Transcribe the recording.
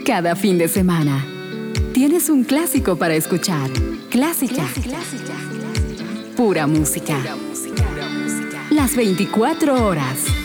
Cada fin de semana tienes un clásico para escuchar. Clásica. Pura música. Las 24 horas.